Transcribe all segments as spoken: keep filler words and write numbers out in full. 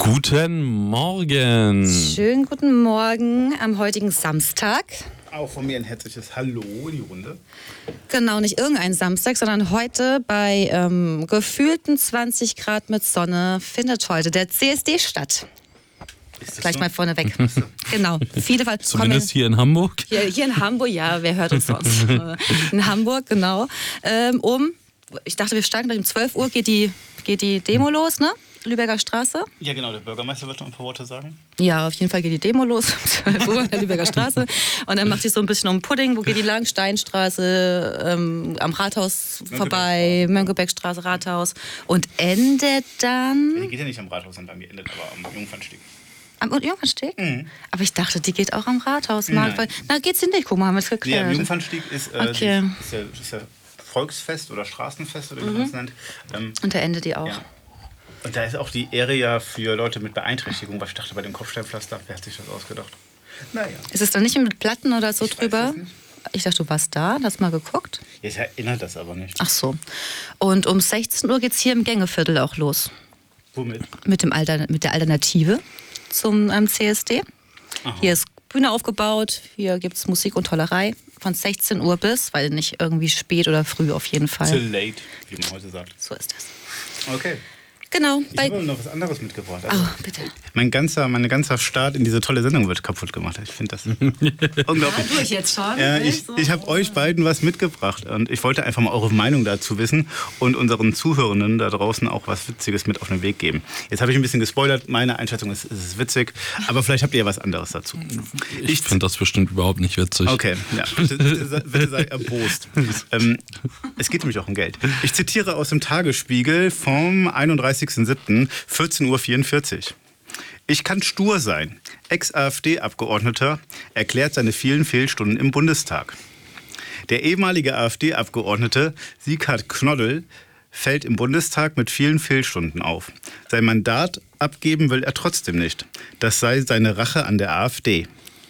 Guten Morgen. Schönen guten Morgen am heutigen Samstag. Auch von mir ein herzliches Hallo in die Runde. Genau, nicht irgendein Samstag, sondern heute bei ähm, gefühlten zwanzig Grad mit Sonne findet heute der C S D statt. Ist das Gleich so? mal vorneweg. Genau. Viele Fall- Zumindest kommen- hier in Hamburg. Hier, hier in Hamburg, ja, wer hört uns sonst? In Hamburg, genau. Ähm, um, ich dachte, wir steigen gleich um zwölf Uhr, geht die, geht die Demo los, ne? Lübecker Straße. Ja, genau, der Bürgermeister wird noch ein paar Worte sagen. Ja, auf jeden Fall geht die Demo los um zwölf Uhr an der Lübecker Straße. Und dann macht sich so ein bisschen um Pudding. Wo geht die lang? Steinstraße, ähm, am Rathaus vorbei, Mönckebergstraße, Rathaus. Und endet dann Die geht ja nicht am Rathaus entlang, die endet aber am Jungfernstieg. am Jungfernstieg? Mhm. Aber ich dachte, die geht auch am Rathausmarkt. Nein. Weil, na, geht's sie nicht? Guck mal, haben wir es Nee, geklärt. am Jungfernstieg ist, äh, Okay. die, ist, ja, ist ja Volksfest oder Straßenfest oder wie man es nennt. Ähm, Und da endet die auch. ja. Und da ist auch die Area für Leute mit Beeinträchtigung, weil ich dachte, bei dem Kopfsteinpflaster, wer hat sich das ausgedacht? Naja. Ist es dann nicht mit Platten oder so Ich weiß drüber? es nicht. Ich dachte, du warst da, hast mal geguckt. Jetzt erinnert das aber nicht. Ach so. Und um sechzehn Uhr geht's hier im Gängeviertel auch los. Womit? Mit, dem Alter, mit der Alternative zum ähm, C S D. Aha. Hier ist Bühne aufgebaut, hier gibt es Musik und Tollerei von sechzehn Uhr bis, weil nicht irgendwie spät oder früh auf jeden Fall. Till late, wie man heute sagt. So ist das. Okay. Genau. Ich Bei, habe noch was anderes mitgebracht. Also, oh, bitte. mein ganzer, mein ganzer Start in diese tolle Sendung wird kaputt gemacht. Ich finde das unglaublich. durch jetzt schon. Ja, nicht ich so. ich habe euch beiden was mitgebracht und ich wollte einfach mal eure Meinung dazu wissen und unseren Zuhörenden da draußen auch was Witziges mit auf den Weg geben. Jetzt habe ich ein bisschen gespoilert, meine Einschätzung ist, es ist witzig, aber vielleicht habt ihr ja was anderes dazu. Ich finde das bestimmt überhaupt nicht witzig. Okay, ja, bitte, bitte, sei- bitte sei erbost. ähm, es geht nämlich auch um Geld. Ich zitiere aus dem Tagesspiegel vom einunddreißigsten siebten vierzehn Uhr vierundvierzig. Ich kann stur sein. Ex-AfD-Abgeordneter erklärt seine vielen Fehlstunden im Bundestag. Der ehemalige AfD-Abgeordnete Sieghard Knoddel fällt im Bundestag mit vielen Fehlstunden auf. Sein Mandat abgeben will er trotzdem nicht. Das sei seine Rache an der AfD.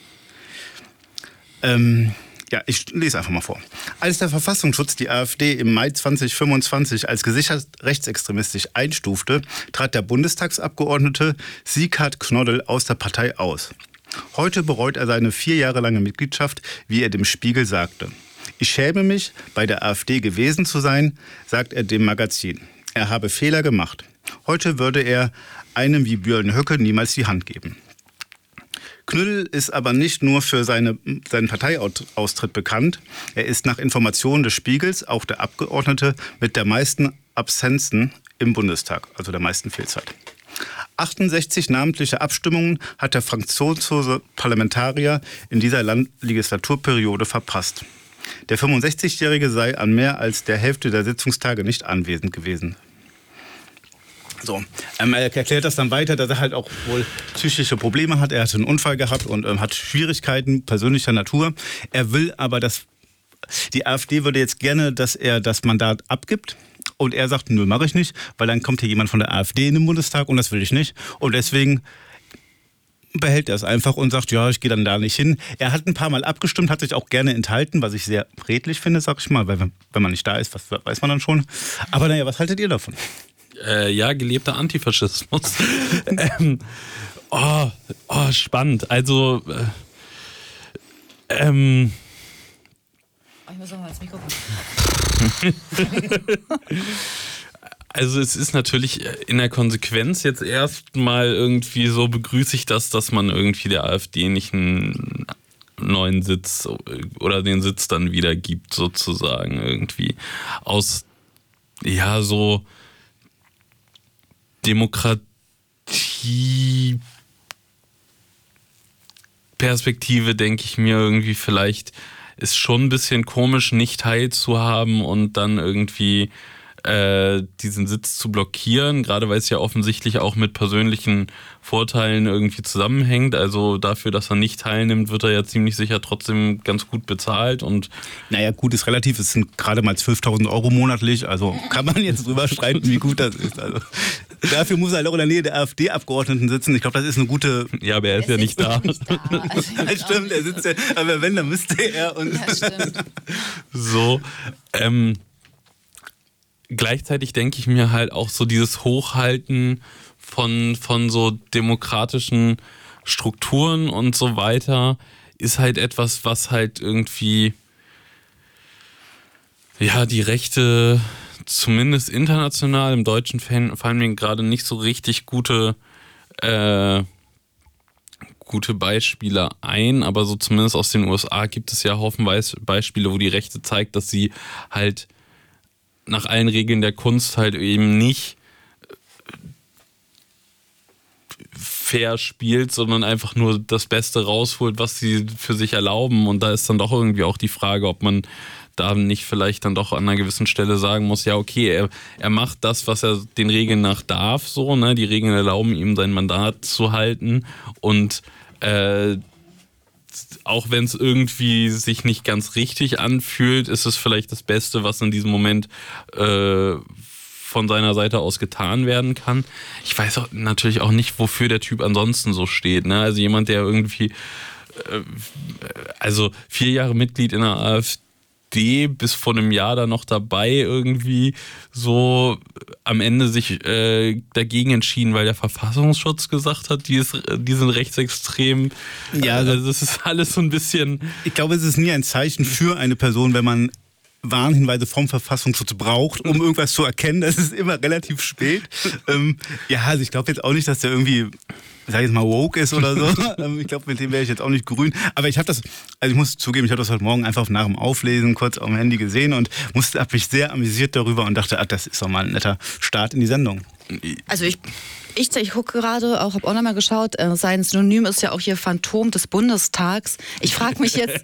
Ähm, ja, ich lese einfach mal vor. Als der Verfassungsschutz die AfD im Mai zweitausendfünfundzwanzig als gesichert rechtsextremistisch einstufte, trat der Bundestagsabgeordnete Sieghard Knoddel aus der Partei aus. Heute bereut er seine vier Jahre lange Mitgliedschaft, wie er dem Spiegel sagte. Ich schäme mich, bei der AfD gewesen zu sein, sagt er dem Magazin. Er habe Fehler gemacht. Heute würde er einem wie Björn Höcke niemals die Hand geben. Knüll ist aber nicht nur für seine, seinen Parteiaustritt bekannt. Er ist nach Informationen des Spiegels auch der Abgeordnete mit der meisten Absenzen im Bundestag, also der meisten Fehlzeit. achtundsechzig namentliche Abstimmungen hat der fraktionslose Parlamentarier in dieser Land- Legislaturperiode verpasst. Der fünfundsechzigjährige sei an mehr als der Hälfte der Sitzungstage nicht anwesend gewesen. So, ähm, er erklärt das dann weiter, dass er halt auch wohl psychische Probleme hat. Er hatte einen Unfall gehabt und ähm, hat Schwierigkeiten persönlicher Natur. Er will aber, dass die AfD würde jetzt gerne, dass er das Mandat abgibt. Und er sagt, nö, mache ich nicht, weil dann kommt hier jemand von der AfD in den Bundestag und das will ich nicht. Und deswegen behält er es einfach und sagt, ja, ich gehe dann da nicht hin. Er hat ein paar Mal abgestimmt, hat sich auch gerne enthalten, was ich sehr redlich finde, sag ich mal, weil wenn man nicht da ist, was weiß man dann schon. Aber naja, was haltet ihr davon? Äh, ja, gelebter Antifaschismus. ähm, oh, oh, spannend. Also, äh, ähm, Ich muss noch mal ins Mikrofon. also es ist natürlich in der Konsequenz jetzt erstmal irgendwie so, begrüße ich das, dass man irgendwie der AfD nicht einen neuen Sitz oder den Sitz dann wieder gibt, sozusagen irgendwie. Aus, ja, so Demokratie-Perspektive denke ich mir irgendwie, vielleicht ist schon ein bisschen komisch, nicht teilzuhaben und dann irgendwie äh, diesen Sitz zu blockieren, gerade weil es ja offensichtlich auch mit persönlichen Vorteilen irgendwie zusammenhängt. Also dafür, dass er nicht teilnimmt, wird er ja ziemlich sicher trotzdem ganz gut bezahlt. Und naja, gut ist relativ, es sind gerade mal zwölftausend Euro monatlich, also kann man jetzt drüber streiten, wie gut das ist. Also dafür muss er halt auch in der Nähe der AfD-Abgeordneten sitzen. Ich glaube, das ist eine gute... Ja, aber er ist ja nicht da. Nicht da. Also, Ja, stimmt, er sitzt ja, aber wenn, dann müsste er und... ja, stimmt. So, ähm, gleichzeitig denke ich mir halt auch so dieses Hochhalten von, von so demokratischen Strukturen und so weiter ist halt etwas, was halt irgendwie ja die Rechte zumindest international, im Deutschen fallen mir gerade nicht so richtig gute äh, gute Beispiele ein, aber so zumindest aus den U S A gibt es ja haufenweise Beispiele, wo die Rechte zeigt, dass sie halt nach allen Regeln der Kunst halt eben nicht fair spielt, sondern einfach nur das Beste rausholt, was sie für sich erlauben. Und da ist dann doch irgendwie auch die Frage, ob man da nicht vielleicht dann doch an einer gewissen Stelle sagen muss, ja okay, er, er macht das, was er den Regeln nach darf, so, ne? Die Regeln erlauben ihm, sein Mandat zu halten und äh, auch wenn es irgendwie sich nicht ganz richtig anfühlt, ist es vielleicht das Beste, was in diesem Moment äh, von seiner Seite aus getan werden kann. Ich weiß auch natürlich auch nicht, wofür der Typ ansonsten so steht, ne? Also jemand, der irgendwie äh, also vier Jahre Mitglied in der AfD, bis vor einem Jahr da noch dabei irgendwie so am Ende sich äh, dagegen entschieden, weil der Verfassungsschutz gesagt hat, die, ist, die sind rechtsextrem. Ja, also das ist alles so ein bisschen... Ich glaube, es ist nie ein Zeichen für eine Person, wenn man Warnhinweise vom Verfassungsschutz braucht, um irgendwas zu erkennen. Das ist immer relativ spät. ähm, ja, also ich glaube jetzt auch nicht, dass der irgendwie, sag ich jetzt mal, woke ist oder so. Ich glaube, mit dem wäre ich jetzt auch nicht grün. Aber ich habe das, also ich muss zugeben, ich habe das heute Morgen einfach nach dem Auflesen kurz auf dem Handy gesehen und musste, habe mich sehr amüsiert darüber und dachte, ach, das ist doch mal ein netter Start in die Sendung. Also ich, ich, ich gucke gerade, auch habe auch nochmal geschaut, äh, sein Synonym ist ja auch hier Phantom des Bundestags. Ich frage mich jetzt,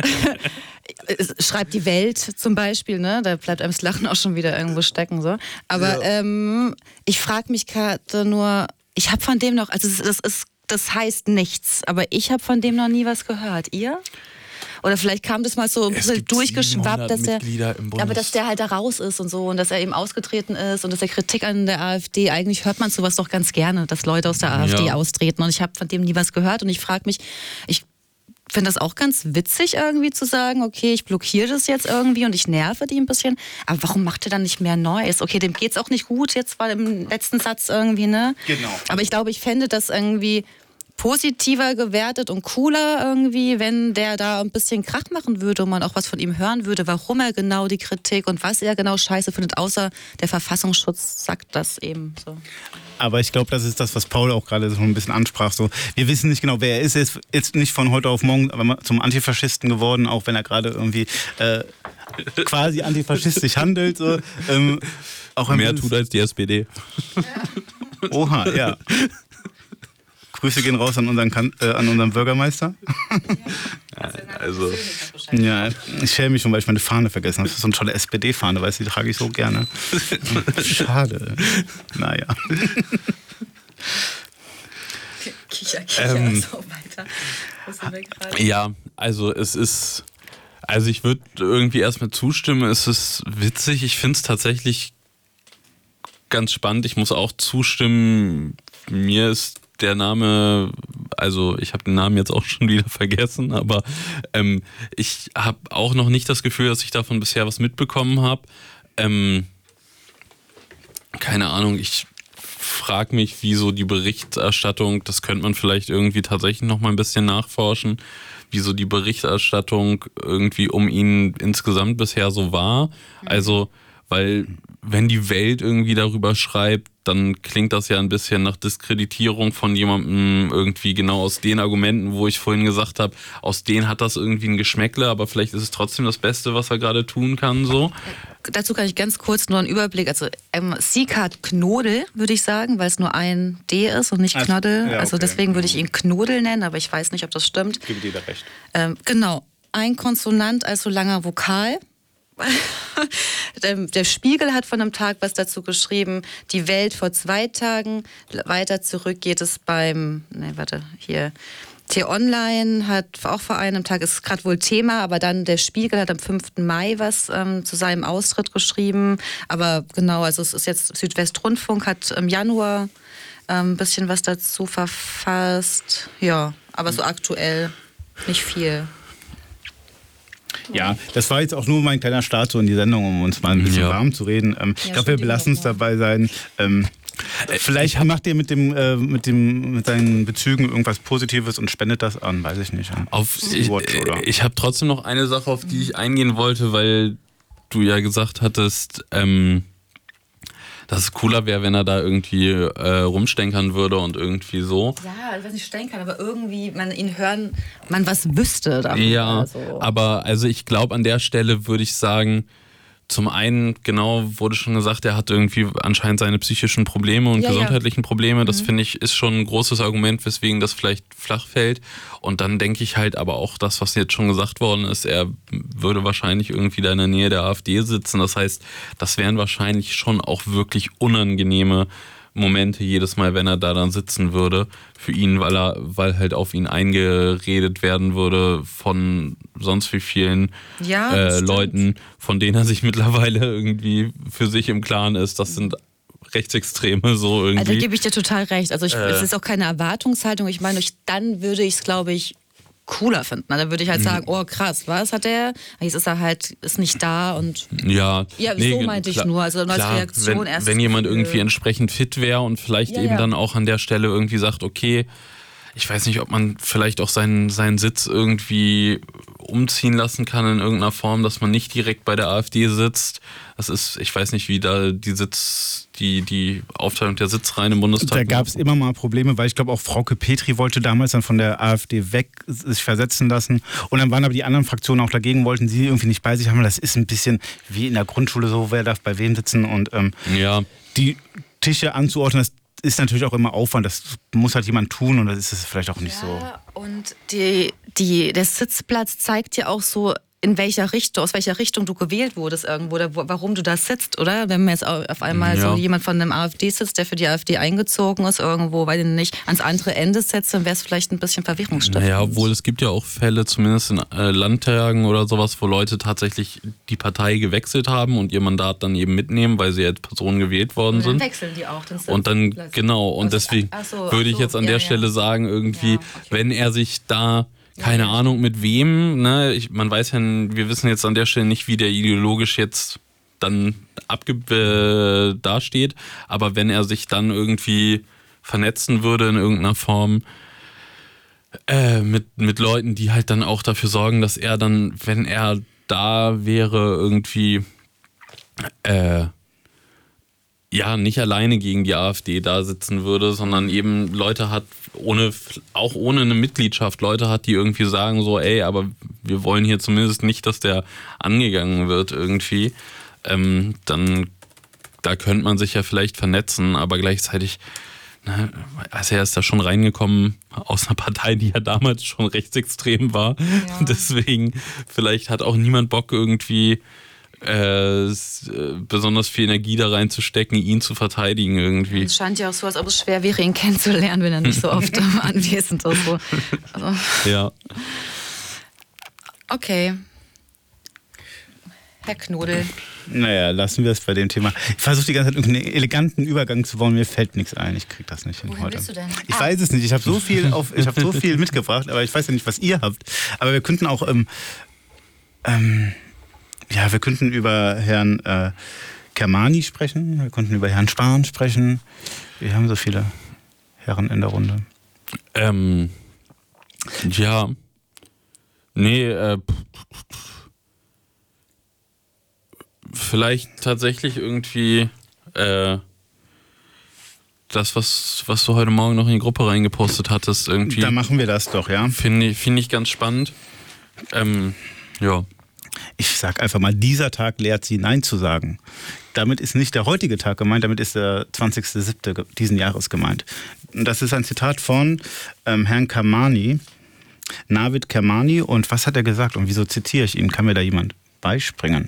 schreibt die Welt zum Beispiel, ne? Da bleibt einem das Lachen auch schon wieder irgendwo stecken. So. Aber ja. ähm, ich frage mich gerade nur, ich habe von dem noch, also das, ist, das heißt nichts, aber ich habe von dem noch nie was gehört. Ihr? Oder vielleicht kam das mal so ein bisschen durchgeschwappt, dass der, aber dass der halt da raus ist und so und dass er eben ausgetreten ist und dass der Kritik an der AfD, eigentlich hört man sowas doch ganz gerne, dass Leute aus der AfD ja. austreten und ich habe von dem nie was gehört und ich frage mich, ich finde das auch ganz witzig irgendwie zu sagen, okay, ich blockiere das jetzt irgendwie und ich nerve die ein bisschen, aber warum macht er dann nicht mehr Neues? Okay, dem geht's auch nicht gut jetzt, weil im letzten Satz irgendwie, ne? Genau. Aber ich glaube, ich fände das irgendwie positiver gewertet und cooler irgendwie, wenn der da ein bisschen Krach machen würde und man auch was von ihm hören würde, warum er genau die Kritik und was er genau scheiße findet, außer der Verfassungsschutz sagt das eben so. Aber ich glaube, das ist das, was Paul auch gerade so ein bisschen ansprach. So, wir wissen nicht genau, wer er ist. Er ist jetzt nicht von heute auf morgen zum Antifaschisten geworden, auch wenn er gerade irgendwie äh, quasi antifaschistisch handelt. So. Ähm, auch Mehr tut als die S P D. Oha, ja. Grüße gehen raus an unseren, kan- äh, an unseren Bürgermeister. Ja, also. Ja, ich schäme mich schon, weil ich meine Fahne vergessen habe. Das ist so eine tolle S P D-Fahne, weißt du, die trage ich so gerne. Schade. Naja. Kicher, kicher, ähm, so weiter. Ja, also es ist, also ich würde irgendwie erstmal zustimmen, es ist witzig. Ich finde es tatsächlich ganz spannend. Ich muss auch zustimmen, mir ist der Name, also ich habe den Namen jetzt auch schon wieder vergessen, aber ähm, ich habe auch noch nicht das Gefühl, dass ich davon bisher was mitbekommen habe. Ähm, keine Ahnung, ich frage mich, wieso die Berichterstattung, das könnte man vielleicht irgendwie tatsächlich noch mal ein bisschen nachforschen, wieso die Berichterstattung irgendwie um ihn insgesamt bisher so war. Also, weil wenn die Welt irgendwie darüber schreibt, dann klingt das ja ein bisschen nach Diskreditierung von jemandem irgendwie genau aus den Argumenten, wo ich vorhin gesagt habe, aus denen hat das irgendwie ein Geschmäckle, aber vielleicht ist es trotzdem das Beste, was er gerade tun kann. So. Dazu kann ich ganz kurz nur einen Überblick, also ähm, Sieghard Knodel, würde ich sagen, weil es nur ein D ist und nicht Knoddel. Also, ja, okay. Also deswegen würde ich ihn Knodel nennen, aber ich weiß nicht, ob das stimmt. Ich gebe dir da recht. Ähm, genau, ein Konsonant als so langer Vokal. der, der Spiegel hat von einem Tag was dazu geschrieben, die Welt vor zwei Tagen, weiter zurück geht es beim, ne, warte, hier, T-Online hat auch vor einem Tag, ist gerade wohl Thema, aber dann der Spiegel hat am fünften Mai was ähm, zu seinem Austritt geschrieben, aber genau, also es ist jetzt, Südwestrundfunk hat im Januar ein ähm, bisschen was dazu verfasst, ja, aber so aktuell nicht viel. Ja, das war jetzt auch nur mein kleiner Start so in die Sendung, um uns mal ein bisschen ja. warm zu reden. Ähm, ja, ich glaube, wir belassen es dabei sein. Ähm, Vielleicht macht ihr mit dem, äh, mit dem, mit seinen Bezügen irgendwas Positives und spendet das an, weiß ich nicht. Ja. Auf, ich ich habe trotzdem noch eine Sache, auf die ich eingehen wollte, weil du ja gesagt hattest, ähm, dass es cooler wäre, wenn er da irgendwie äh, rumstenkern würde und irgendwie so. Ja, ich weiß nicht, stänkern, aber irgendwie man ihn hören, man was wüsste. Darüber, ja, also. aber also ich glaube, an der Stelle würde ich sagen, zum einen, genau, wurde schon gesagt, er hat irgendwie anscheinend seine psychischen Probleme und ja, gesundheitlichen ja. Probleme. Das mhm. finde ich ist schon ein großes Argument, weswegen das vielleicht flach fällt. Und dann denke ich halt aber auch das, was jetzt schon gesagt worden ist, er würde wahrscheinlich irgendwie da in der Nähe der AfD sitzen. Das heißt, das wären wahrscheinlich schon auch wirklich unangenehme Momente jedes Mal, wenn er da dann sitzen würde für ihn, weil er, weil halt auf ihn eingeredet werden würde von sonst wie vielen ja, äh, Leuten, von denen er sich mittlerweile irgendwie für sich im Klaren ist. Das sind Rechtsextreme so irgendwie. Also, da gebe ich dir total recht. Also ich, äh. es ist auch keine Erwartungshaltung. Ich meine, ich, dann würde ich es, glaube ich, cooler finden. Da würde ich halt sagen, oh krass, was hat der? Jetzt ist er halt, ist nicht da und ja, ja nee, so meinte klar, ich nur, also als klar, Reaktion wenn, erst. wenn jemand irgendwie entsprechend fit wäre und vielleicht ja, eben ja. dann auch an der Stelle irgendwie sagt, okay, ich weiß nicht, ob man vielleicht auch seinen, seinen Sitz irgendwie umziehen lassen kann in irgendeiner Form, dass man nicht direkt bei der AfD sitzt. Das ist, ich weiß nicht, wie da die Sitz, die, die Aufteilung der Sitzreihen im Bundestag. Da gab es immer mal Probleme, weil ich glaube auch Frauke Petri wollte damals dann von der AfD weg sich versetzen lassen. Und dann waren aber die anderen Fraktionen auch dagegen, wollten sie irgendwie nicht bei sich haben. Das ist ein bisschen wie in der Grundschule so, wer darf bei wem sitzen und ähm, ja. die Tische anzuordnen, das ist natürlich auch immer Aufwand, das muss halt jemand tun und das ist es vielleicht auch nicht ja, so. Und die, die, der Sitzplatz zeigt ja auch so, in welcher Richtung, aus welcher Richtung du gewählt wurdest irgendwo oder wo, warum du da sitzt, oder? Wenn man jetzt auf einmal ja. so jemand von einem AfD sitzt, der für die AfD eingezogen ist, irgendwo, weil den nicht ans andere Ende setzt, dann wäre es vielleicht ein bisschen verwirrungsstiftend. Naja, obwohl es gibt ja auch Fälle, zumindest in äh, Landtagen oder sowas, wo Leute tatsächlich die Partei gewechselt haben und ihr Mandat dann eben mitnehmen, weil sie als Person gewählt worden und dann sind. wechseln die auch den Sitz. Und dann, genau, und also, deswegen so, würde ich so, jetzt an ja, der ja. Stelle sagen, irgendwie, ja, okay. wenn er sich da keine ja, Ahnung mit wem, ne? Ich, man weiß ja, wir wissen jetzt an der Stelle nicht, wie der ideologisch jetzt dann abge äh, dasteht, aber wenn er sich dann irgendwie vernetzen würde in irgendeiner Form äh, mit, mit Leuten, die halt dann auch dafür sorgen, dass er dann, wenn er da wäre, irgendwie äh, ja, nicht alleine gegen die AfD da sitzen würde, sondern eben Leute hat, ohne, auch ohne eine Mitgliedschaft, Leute hat, die irgendwie sagen so, ey, aber wir wollen hier zumindest nicht, dass der angegangen wird irgendwie, ähm, dann, da könnte man sich ja vielleicht vernetzen, aber gleichzeitig, ne, also er ist da schon reingekommen aus einer Partei, die ja damals schon rechtsextrem war, ja. Deswegen, vielleicht hat auch niemand Bock irgendwie Äh, besonders viel Energie da reinzustecken, ihn zu verteidigen irgendwie. Es scheint ja auch so, als ob es schwer wäre, ihn kennenzulernen, wenn er nicht so oft anwesend ist. So. Also. Ja. Okay. Herr Knodel. Naja, lassen wir es bei dem Thema. Ich versuche die ganze Zeit einen eleganten Übergang zu bauen, mir fällt nichts ein, ich kriege das nicht hin Wohin heute. willst du denn? Ich ah. weiß es nicht, ich habe so viel auf, ich habe so viel mitgebracht, aber ich weiß ja nicht, was ihr habt. Aber wir könnten auch ähm, ähm, ja, wir könnten über Herrn äh, Kermani sprechen, wir könnten über Herrn Spahn sprechen. Wir haben so viele Herren in der Runde. Ähm, ja. Nee, äh, vielleicht tatsächlich irgendwie äh, das, was, was du heute Morgen noch in die Gruppe reingepostet hattest. Irgendwie. Da machen wir das doch, ja. Finde ich, find ich ganz spannend. Ähm, ja. Ich sag einfach mal, dieser Tag lehrt sie, Nein zu sagen. Damit ist nicht der heutige Tag gemeint, damit ist der zwanzigster siebter diesen Jahres gemeint. Und das ist ein Zitat von ähm, Herrn Kermani, Navid Kermani. Und was hat er gesagt und wieso zitiere ich ihn? Kann mir da jemand beispringen?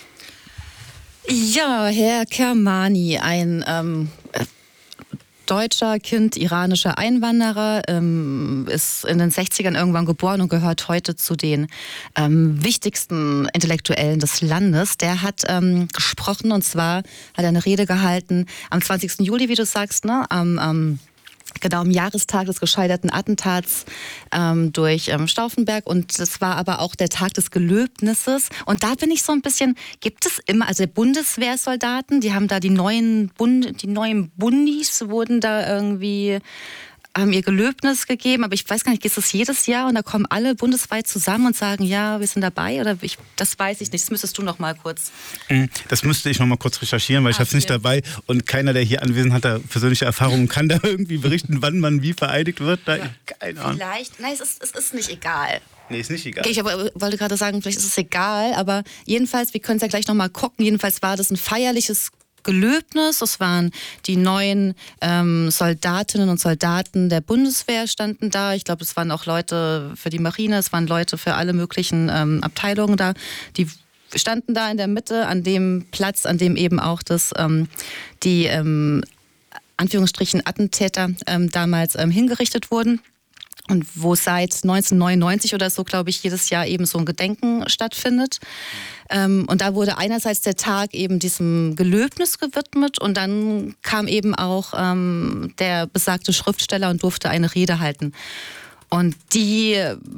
Ja, Herr Kermani, ein ähm, deutscher Kind iranischer Einwanderer, ähm, ist in den sechzigern irgendwann geboren und gehört heute zu den ähm, wichtigsten Intellektuellen des Landes. Der hat ähm, gesprochen und zwar hat er eine Rede gehalten am zwanzigsten Juli, wie du sagst, ne? am, am Genau, am Jahrestag des gescheiterten Attentats ähm, durch ähm, Stauffenberg. Und das war aber auch der Tag des Gelöbnisses. Und da bin ich so ein bisschen, gibt es immer, also Bundeswehrsoldaten, die haben da die neuen, Bund, die neuen Bundis, wurden da irgendwie, haben ihr Gelöbnis gegeben. Aber ich weiß gar nicht, ist das jedes Jahr? Und da kommen alle bundesweit zusammen und sagen, ja, wir sind dabei? Oder ich, das weiß ich nicht, das müsstest du noch mal kurz. Das müsste ich noch mal kurz recherchieren, weil ich habe es nicht dabei. Und keiner, der hier anwesend hat, da persönliche Erfahrungen, kann da irgendwie berichten, wann man wie vereidigt wird. Da, keine Ahnung. Vielleicht, nein, es ist, es ist nicht egal. Nee, ist nicht egal. Okay, ich aber, wollte gerade sagen, vielleicht ist es egal, aber jedenfalls, wir können es ja gleich noch mal gucken, jedenfalls war das ein feierliches Gelöbnis. Das waren die neuen ähm, Soldatinnen und Soldaten der Bundeswehr standen da. Ich glaube, es waren auch Leute für die Marine, es waren Leute für alle möglichen ähm, Abteilungen da. Die standen da in der Mitte an dem Platz, an dem eben auch das, ähm, die ähm, Anführungsstrichen Attentäter ähm, damals ähm, hingerichtet wurden. Und wo seit neunzehnhundertneunundneunzig oder so, glaube ich, jedes Jahr eben so ein Gedenken stattfindet. Ähm, und da wurde einerseits der Tag eben diesem Gelöbnis gewidmet und dann kam eben auch ähm, der besagte Schriftsteller und durfte eine Rede halten. Und die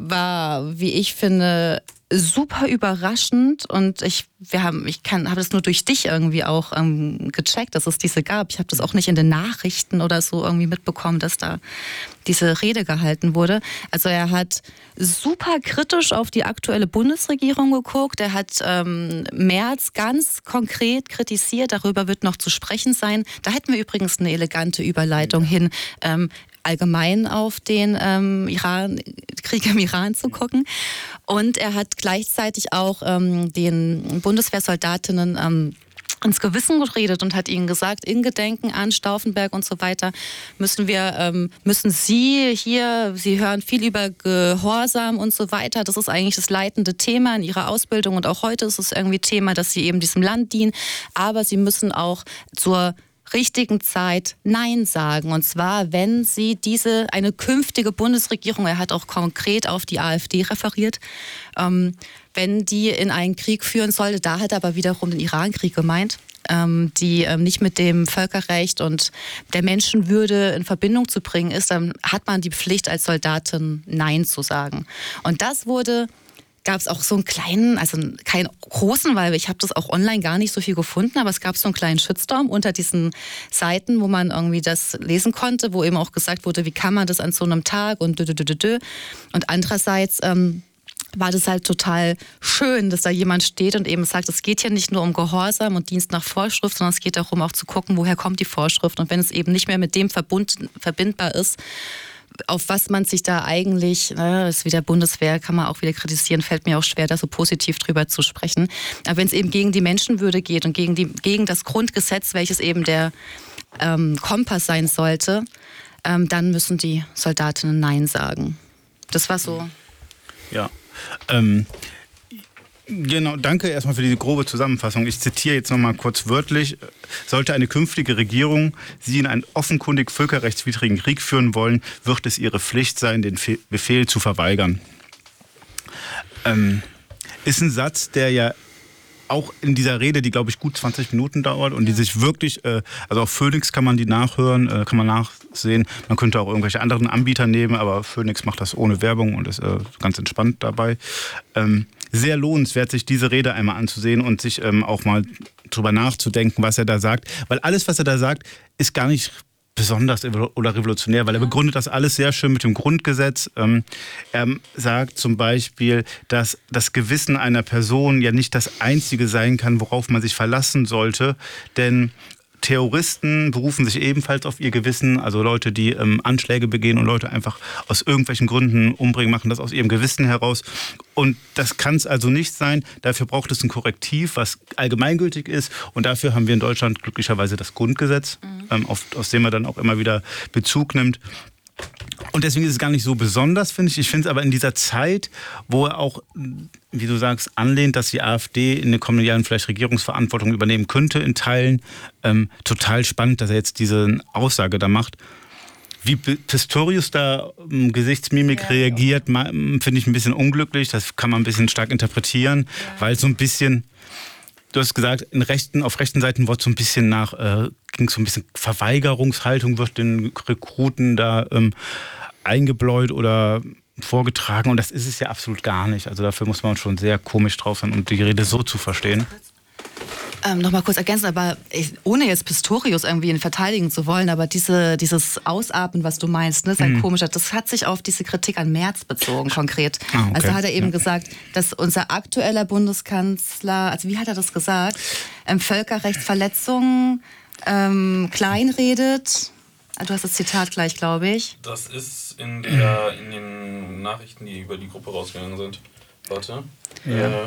war, wie ich finde, super überraschend und ich, wir haben, ich kann, habe das nur durch dich irgendwie auch ähm, gecheckt, dass es diese gab. Ich habe das auch nicht in den Nachrichten oder so irgendwie mitbekommen, dass da diese Rede gehalten wurde. Also er hat super kritisch auf die aktuelle Bundesregierung geguckt. Er hat ähm, Merz ganz konkret kritisiert. Darüber wird noch zu sprechen sein. Da hätten wir übrigens eine elegante Überleitung hin. Ähm, allgemein auf den ähm, Iran, Krieg im Iran zu gucken. Und er hat gleichzeitig auch ähm, den Bundeswehrsoldatinnen ähm, ins Gewissen geredet und hat ihnen gesagt, in Gedenken an Stauffenberg und so weiter müssen wir, ähm, müssen Sie hier, Sie hören viel über Gehorsam und so weiter. Das ist eigentlich das leitende Thema in Ihrer Ausbildung und auch heute ist es irgendwie Thema, dass Sie eben diesem Land dienen. Aber Sie müssen auch zur richtigen Zeit Nein sagen. Und zwar, wenn sie diese, eine künftige Bundesregierung, er hat auch konkret auf die AfD referiert, ähm, wenn die in einen Krieg führen sollte, da hat er aber wiederum den Irankrieg gemeint, ähm, die ähm, nicht mit dem Völkerrecht und der Menschenwürde in Verbindung zu bringen ist, dann hat man die Pflicht als Soldatin Nein zu sagen. Und das wurde gab es auch so einen kleinen, also keinen großen, weil ich habe das auch online gar nicht so viel gefunden, aber es gab so einen kleinen Shitstorm unter diesen Seiten, wo man irgendwie das lesen konnte, wo eben auch gesagt wurde, wie kann man das an so einem Tag und dö, dö, dö, dö. Und andererseits ähm, war das halt total schön, dass da jemand steht und eben sagt, es geht hier nicht nur um Gehorsam und Dienst nach Vorschrift, sondern es geht darum auch zu gucken, woher kommt die Vorschrift und wenn es eben nicht mehr mit dem verbund, verbindbar ist, auf was man sich da eigentlich, ne, das ist wieder Bundeswehr, kann man auch wieder kritisieren, fällt mir auch schwer, da so positiv drüber zu sprechen. Aber wenn es eben gegen die Menschenwürde geht und gegen, die, gegen das Grundgesetz, welches eben der ähm, Kompass sein sollte, ähm, dann müssen die Soldatinnen Nein sagen. Das war so. Ja, ähm, genau, danke erstmal für diese grobe Zusammenfassung. Ich zitiere jetzt nochmal kurz wörtlich. Sollte eine künftige Regierung sie in einen offenkundig völkerrechtswidrigen Krieg führen wollen, wird es ihre Pflicht sein, den Fe- Befehl zu verweigern. Ähm, ist ein Satz, der ja auch in dieser Rede, die glaube ich gut zwanzig Minuten dauert und die sich wirklich, äh, also auf Phoenix kann man die nachhören, äh, kann man nachsehen. Man könnte auch irgendwelche anderen Anbieter nehmen, aber Phoenix macht das ohne Werbung und ist äh, ganz entspannt dabei. Ähm, sehr lohnenswert, sich diese Rede einmal anzusehen und sich ähm, auch mal drüber nachzudenken, was er da sagt. Weil alles, was er da sagt, ist gar nicht besonders oder revolutionär, weil er begründet das alles sehr schön mit dem Grundgesetz. Ähm, er sagt zum Beispiel, dass das Gewissen einer Person ja nicht das Einzige sein kann, worauf man sich verlassen sollte, denn Terroristen berufen sich ebenfalls auf ihr Gewissen, also Leute, die ähm, Anschläge begehen und Leute einfach aus irgendwelchen Gründen umbringen, machen das aus ihrem Gewissen heraus. Und das kann es also nicht sein. Dafür braucht es ein Korrektiv, was allgemeingültig ist. Und dafür haben wir in Deutschland glücklicherweise das Grundgesetz, mhm. ähm, auf, aus dem man dann auch immer wieder Bezug nimmt. Und deswegen ist es gar nicht so besonders, finde ich. Ich finde es aber in dieser Zeit, wo er auch, wie du sagst, anlehnt, dass die AfD in den kommenden Jahren vielleicht Regierungsverantwortung übernehmen könnte in Teilen, ähm, total spannend, dass er jetzt diese Aussage da macht. Wie Pistorius da um Gesichtsmimik ja, reagiert, ja. finde ich ein bisschen unglücklich. Das kann man ein bisschen stark interpretieren, ja. weil so ein bisschen... du hast gesagt, in rechten, auf rechten Seiten wird so ein bisschen nach, äh, ging so ein bisschen Verweigerungshaltung, wird den Rekruten da ähm, eingebläut oder vorgetragen. Und das ist es ja absolut gar nicht. Also dafür muss man schon sehr komisch drauf sein, um die Rede so zu verstehen. Ähm, noch mal kurz ergänzen, aber ich, ohne jetzt Pistorius irgendwie in verteidigen zu wollen, aber diese, dieses Ausatmen, was du meinst, ne, sein mhm. komischer, das hat sich auf diese Kritik an Merz bezogen, konkret. Ah, okay. Also hat er eben ja. gesagt, dass unser aktueller Bundeskanzler, also wie hat er das gesagt, ähm, Völkerrechtsverletzungen ähm, kleinredet. Du hast das Zitat gleich, glaube ich. Das ist in, der, in den Nachrichten, die über die Gruppe rausgegangen sind. Warte. Ja. Äh,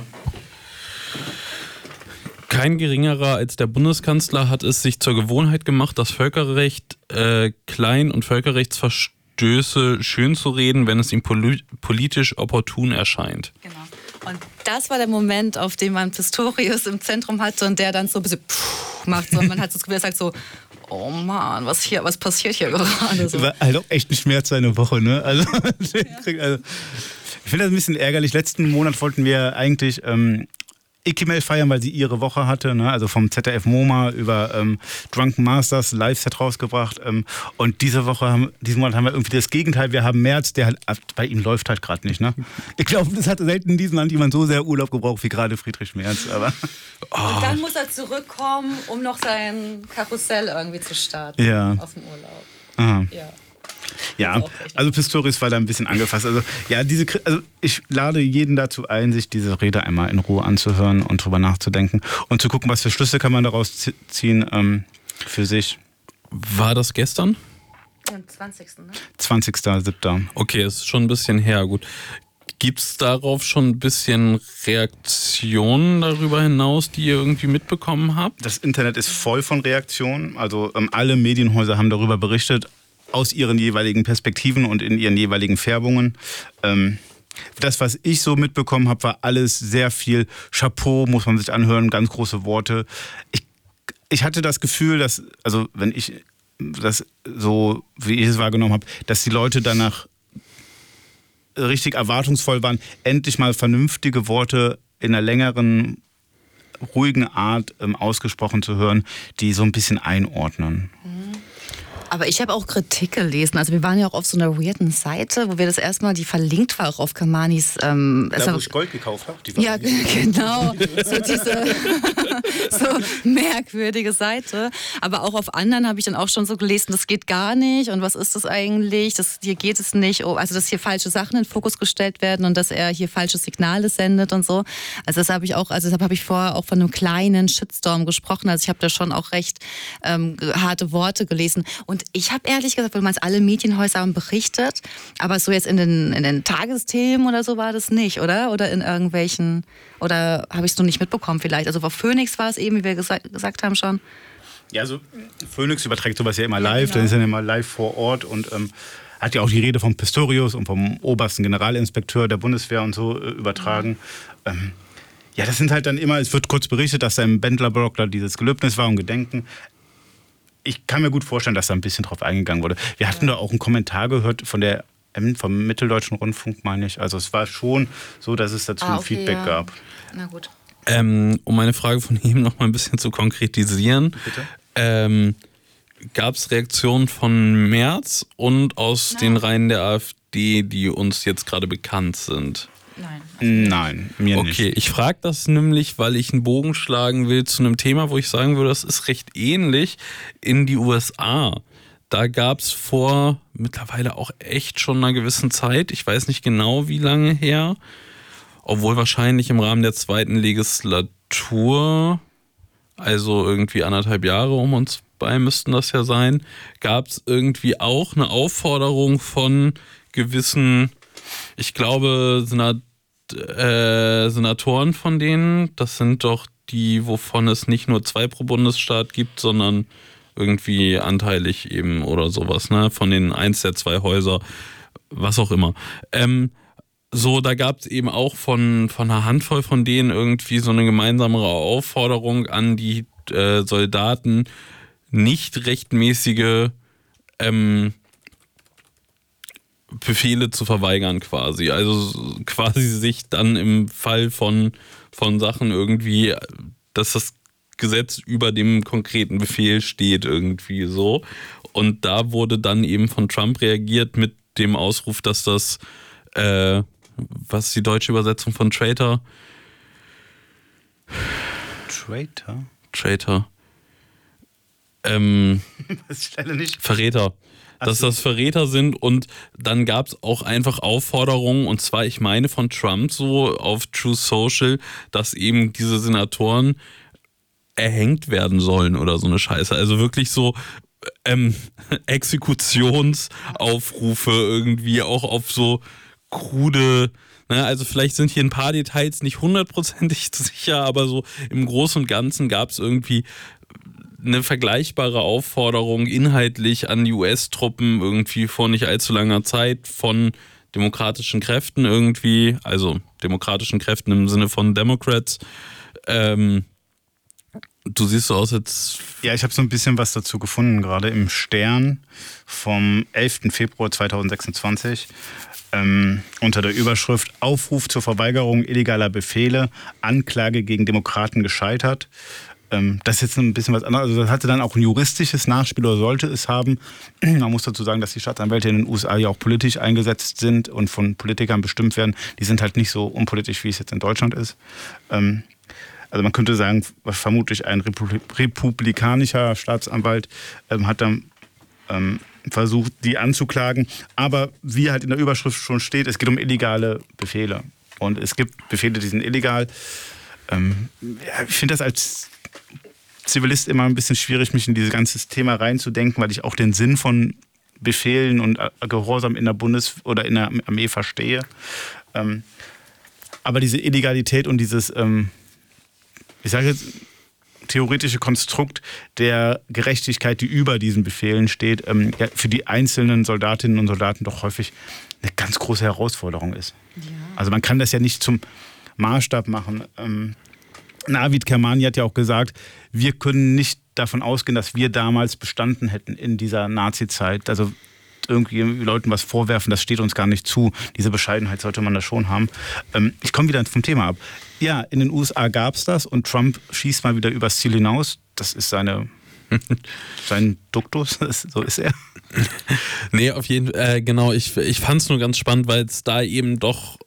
Kein geringerer als der Bundeskanzler hat es sich zur Gewohnheit gemacht, das Völkerrecht äh, klein und Völkerrechtsverstöße schön zu reden, wenn es ihm poli- politisch opportun erscheint. Genau. Und das war der Moment, auf dem man Pistorius im Zentrum hatte und der dann so ein bisschen macht. So, und man hat so das Gefühl, er sagt so, oh Mann, was, hier, was passiert hier gerade? So. War halt auch echt ein Schmerz eine Woche, ne? Also, ja. also ich finde das ein bisschen ärgerlich. Letzten Monat wollten wir eigentlich ähm, Ikimel feiern, weil sie ihre Woche hatte, ne? Also vom Z D F MoMA über ähm, Drunken Masters Live-Set rausgebracht. Ähm, und diese Woche, haben, diesen Monat haben wir irgendwie das Gegenteil. Wir haben Merz, der halt, bei ihm läuft halt gerade nicht, ne? Ich glaube, das hat selten in diesem Land jemand so sehr Urlaub gebraucht wie gerade Friedrich Merz. Aber oh. Und dann muss er zurückkommen, um noch sein Karussell irgendwie zu starten. Ja. Aus dem Urlaub. Aha. Ja. Ja, also Pistorius war da ein bisschen angefasst. Also ja, diese, also ich lade jeden dazu ein, sich diese Rede einmal in Ruhe anzuhören und drüber nachzudenken und zu gucken, was für Schlüsse kann man daraus ziehen ähm, für sich. War das gestern? Am zwanzigsten Ne? zwanzigster siebter Okay, ist schon ein bisschen her, gut. Gibt es darauf schon ein bisschen Reaktionen darüber hinaus, die ihr irgendwie mitbekommen habt? Das Internet ist voll von Reaktionen. Also ähm, alle Medienhäuser haben darüber berichtet, aus ihren jeweiligen Perspektiven und in ihren jeweiligen Färbungen. Ähm, das, was ich so mitbekommen habe, war alles sehr viel Chapeau, muss man sich anhören, ganz große Worte. Ich, ich hatte das Gefühl, dass, also wenn ich das so, wie ich es wahrgenommen habe, dass die Leute danach richtig erwartungsvoll waren, endlich mal vernünftige Worte in einer längeren, ruhigen Art ähm, ausgesprochen zu hören, die so ein bisschen einordnen. Aber ich habe auch Kritik gelesen. Also wir waren ja auch auf so einer weirden Seite, wo wir das erstmal, die verlinkt war auch auf Kamanis. Ähm, da, wo ich Gold gekauft habe? Ja, genau. So diese so merkwürdige Seite. Aber auch auf anderen habe ich dann auch schon so gelesen, das geht gar nicht. Und was ist das eigentlich? Das, hier geht es nicht. Oh, also dass hier falsche Sachen in den Fokus gestellt werden und dass er hier falsche Signale sendet und so. Also das habe ich auch, also deshalb habe ich vorher auch von einem kleinen Shitstorm gesprochen. Also ich habe da schon auch recht ähm, harte Worte gelesen. Und ich habe ehrlich gesagt, weil man es alle Medienhäuser haben berichtet, aber so jetzt in den, in den Tagesthemen oder so war das nicht, oder? Oder in irgendwelchen, oder habe ich es noch nicht mitbekommen vielleicht? Also auf Phoenix war es eben, wie wir gesa- gesagt haben schon. Ja, also Phoenix überträgt sowas ja immer live, ja, genau. Dann ist er ja immer live vor Ort und ähm, hat ja auch die Rede vom Pistorius und vom obersten Generalinspekteur der Bundeswehr und so äh, übertragen. Mhm. Ähm, ja, das sind halt dann immer, es wird kurz berichtet, dass da im Bendlerblock da dieses Gelöbnis war und Gedenken. Ich kann mir gut vorstellen, dass da ein bisschen drauf eingegangen wurde. Wir hatten ja. da auch einen Kommentar gehört von der vom Mitteldeutschen Rundfunk, meine ich. Also es war schon so, dass es dazu ah, okay, ein Feedback ja. gab. Na gut. Ähm, um meine Frage von ihm noch mal ein bisschen zu konkretisieren. Bitte? Ähm, gab es Reaktionen von Merz und aus Nein. den Reihen der AfD, die uns jetzt gerade bekannt sind? Nein. Nein, mir okay, nicht. Okay, ich frage das nämlich, weil ich einen Bogen schlagen will zu einem Thema, wo ich sagen würde, das ist recht ähnlich in die U S A. Da gab es vor mittlerweile auch echt schon einer gewissen Zeit, ich weiß nicht genau wie lange her, obwohl wahrscheinlich im Rahmen der zweiten Legislatur, also irgendwie anderthalb Jahre um uns bei müssten das ja sein, gab es irgendwie auch eine Aufforderung von gewissen, ich glaube, Senat, äh, Senatoren von denen, das sind doch die, wovon es nicht nur zwei pro Bundesstaat gibt, sondern irgendwie anteilig eben oder sowas, ne? Von den eins der zwei Häuser, was auch immer. Ähm, so, da gab es eben auch von, von einer Handvoll von denen irgendwie so eine gemeinsamere Aufforderung an die äh, Soldaten, nicht rechtmäßige ähm, Befehle zu verweigern quasi. Also quasi sich dann im Fall von, von Sachen irgendwie dass das Gesetz über dem konkreten Befehl steht irgendwie so. Und da wurde dann eben von Trump reagiert mit dem Ausruf, dass das, äh, was ist die deutsche Übersetzung von Traitor? Traitor? Traitor. Ähm, das ist leider nicht. Verräter. Dass das Verräter sind, und dann gab es auch einfach Aufforderungen, und zwar, ich meine, von Trump so auf Truth Social, dass eben diese Senatoren erhängt werden sollen oder so eine Scheiße. Also wirklich so ähm, Exekutionsaufrufe irgendwie auch auf so krude, ne, also vielleicht sind hier ein paar Details nicht hundertprozentig sicher, aber so im Großen und Ganzen gab es irgendwie eine vergleichbare Aufforderung inhaltlich an die U S-Truppen irgendwie vor nicht allzu langer Zeit von demokratischen Kräften irgendwie, also demokratischen Kräften im Sinne von Democrats. Ähm, du siehst so aus jetzt... Ja, ich habe so ein bisschen was dazu gefunden, gerade im Stern vom elften Februar zweitausendsechsundzwanzig. Ähm, unter der Überschrift Aufruf zur Verweigerung illegaler Befehle, Anklage gegen Demokraten gescheitert. Ähm, das ist jetzt ein bisschen was anderes. Also das hatte dann auch ein juristisches Nachspiel oder sollte es haben. Man muss dazu sagen, dass die Staatsanwälte in den U S A ja auch politisch eingesetzt sind und von Politikern bestimmt werden. Die sind halt nicht so unpolitisch, wie es jetzt in Deutschland ist. Ähm, also man könnte sagen, vermutlich ein republikanischer Staatsanwalt ähm, hat dann ähm, versucht, die anzuklagen. Aber wie halt in der Überschrift schon steht, es geht um illegale Befehle. Und es gibt Befehle, die sind illegal. Ähm, ja, ich finde das als Zivilist immer ein bisschen schwierig, mich in dieses ganze Thema reinzudenken, weil ich auch den Sinn von Befehlen und Gehorsam in der Bundes- oder in der Armee verstehe. Ähm, aber diese Illegalität und dieses, ähm, ich sage jetzt, theoretische Konstrukt der Gerechtigkeit, die über diesen Befehlen steht, ähm, ja, für die einzelnen Soldatinnen und Soldaten doch häufig eine ganz große Herausforderung ist. Ja. Also man kann das ja nicht zum Maßstab machen. Ähm, Navid Kermani hat ja auch gesagt, wir können nicht davon ausgehen, dass wir damals bestanden hätten in dieser Nazi-Zeit. Also irgendwie Leuten was vorwerfen, das steht uns gar nicht zu. Diese Bescheidenheit sollte man da schon haben. Ähm, ich komme wieder vom Thema ab. Ja, in den U S A gab es das und Trump schießt mal wieder übers Ziel hinaus. Das ist seine, sein Duktus, so ist er. Nee, auf jeden Fall, äh, genau. Ich, ich fand es nur ganz spannend, weil es da eben doch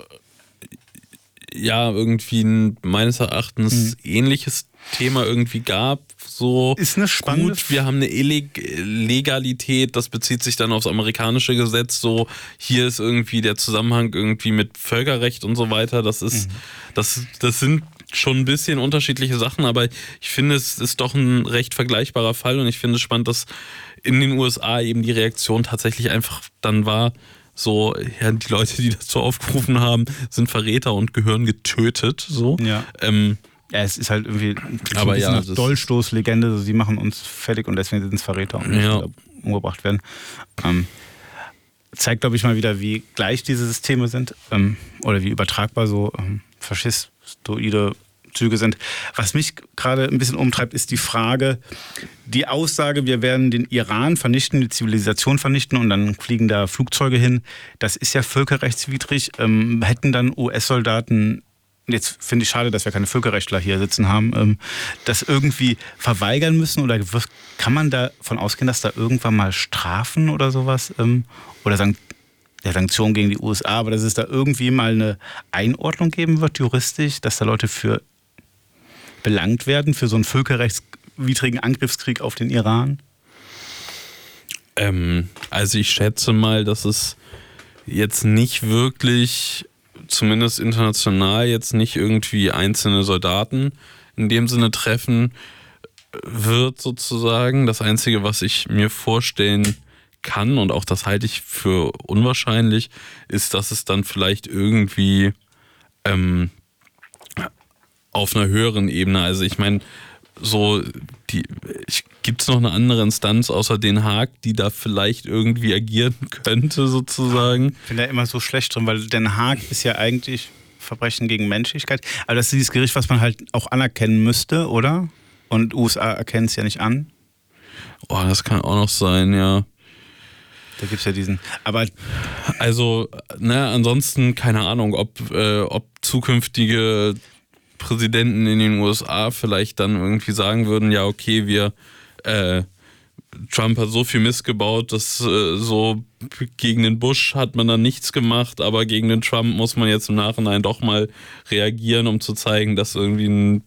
ja irgendwie ein meines Erachtens mhm. ähnliches Thema irgendwie gab. So ist eine spannende gut, wir haben eine Illegalität, das bezieht sich dann aufs amerikanische Gesetz, so hier ist irgendwie der Zusammenhang irgendwie mit Völkerrecht und so weiter, das ist, mhm. das, das sind schon ein bisschen unterschiedliche Sachen, aber ich finde, es ist doch ein recht vergleichbarer Fall und ich finde es spannend, dass in den U S A eben die Reaktion tatsächlich einfach dann war, so, ja, die Leute, die dazu aufgerufen haben, sind Verräter und gehören getötet, so. Ja. Ähm, Ja, es ist halt irgendwie aber ein ja, nach Dolchstoßlegende, so, sie machen uns fertig und deswegen sind es Verräter und müssen ja. umgebracht werden. Ähm, zeigt, glaube ich, mal wieder, wie gleich diese Systeme sind ähm, oder wie übertragbar so ähm, faschistoide Züge sind. Was mich gerade ein bisschen umtreibt, ist die Frage, die Aussage, wir werden den Iran vernichten, die Zivilisation vernichten und dann fliegen da Flugzeuge hin. Das ist ja völkerrechtswidrig. Ähm, hätten dann U S-Soldaten, jetzt finde ich schade, dass wir keine Völkerrechtler hier sitzen haben, ähm, das irgendwie verweigern müssen? Oder kann man davon ausgehen, dass da irgendwann mal Strafen oder sowas ähm, oder Sank- ja, Sanktionen gegen die U S A, aber dass es da irgendwie mal eine Einordnung geben wird, juristisch, dass da Leute für belangt werden, für so einen völkerrechtswidrigen Angriffskrieg auf den Iran? Ähm, also ich schätze mal, dass es jetzt nicht wirklich, zumindest international, jetzt nicht irgendwie einzelne Soldaten in dem Sinne treffen wird sozusagen. Das Einzige, was ich mir vorstellen kann, und auch das halte ich für unwahrscheinlich, ist, dass es dann vielleicht irgendwie ähm, auf einer höheren Ebene, also ich meine, so, die, gibt es noch eine andere Instanz außer Den Haag, die da vielleicht irgendwie agieren könnte, sozusagen? Ich bin da immer so schlecht drin, weil Den Haag ist ja eigentlich Verbrechen gegen Menschlichkeit. Aber das ist dieses Gericht, was man halt auch anerkennen müsste, oder? Und U S A erkennen es ja nicht an. Oh, das kann auch noch sein, ja. Da gibt es ja diesen. Aber also, ne, ansonsten keine Ahnung, ob, äh, ob zukünftige Präsidenten in den U S A vielleicht dann irgendwie sagen würden, ja okay, wir äh, Trump hat so viel Mist gebaut, dass äh, so gegen den Bush hat man dann nichts gemacht, aber gegen den Trump muss man jetzt im Nachhinein doch mal reagieren, um zu zeigen, dass irgendwie ein